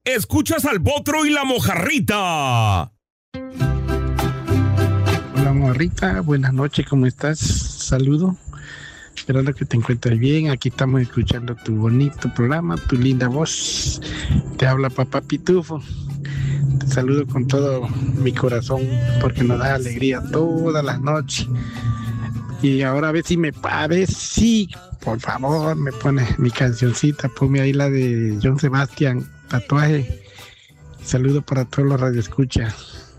escuchas al Potro y la Mojarrita. Hola, Mojarrita, buenas noches, ¿cómo estás? Saludo, esperando que te encuentres bien. Aquí estamos escuchando tu bonito programa, tu linda voz. Te habla Papá Pitufo. Te saludo con todo mi corazón porque nos da alegría todas las noches. Y ahora a ver si, por favor, me pones mi cancioncita, ponme ahí la de John Sebastián, Tatuaje. Saludo para todos los radioescuchas.